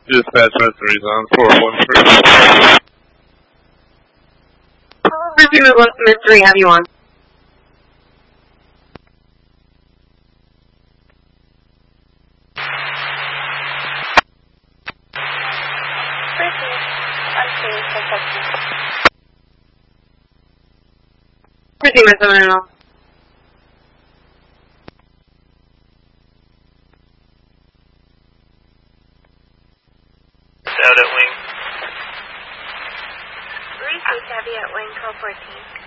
Dispatch messages on 413. Review of mystery, have you on? Proceed, my son-in-law. Out at wing. Received heavy at wing, code 14.